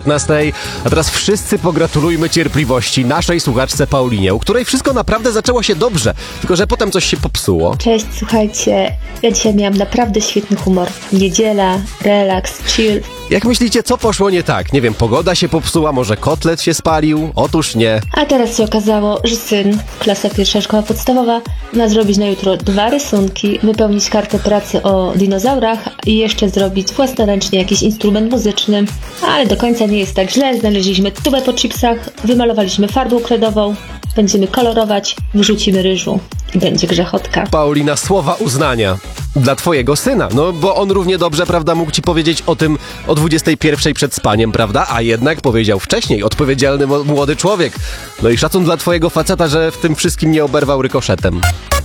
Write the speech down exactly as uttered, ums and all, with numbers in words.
dziewiętnastej. A teraz wszyscy pogratulujmy cierpliwości naszej słuchaczce Paulinie, u której wszystko naprawdę zaczęło się dobrze, tylko że potem coś się popsuło. Cześć, słuchajcie, ja dzisiaj miałam naprawdę świetny humor. Niedziela, relaks, chill. Jak myślicie, co poszło nie tak? Nie wiem, pogoda się popsuła, może kotlet się spalił? Otóż nie. A teraz się okazało, że syn, klasa pierwsza, szkoła podstawowa, ma zrobić na jutro dwa rysunki, wypełnić kartę pracy o dinozaurach i jeszcze zrobić własnoręcznie jakiś instrument muzyczny. Ale do końca nie jest tak źle, znaleźliśmy tubę po chipsach, wymalowaliśmy farbą kredową, będziemy kolorować, wrzucimy ryżu i będzie grzechotka. Paulina, słowa uznania dla twojego syna, no bo on równie dobrze, prawda, mógł ci powiedzieć o tym o dwudziestej pierwszej przed spaniem, prawda, a jednak powiedział wcześniej, odpowiedzialny młody człowiek. No i szacun dla twojego faceta, że w tym wszystkim nie oberwał rykoszetem.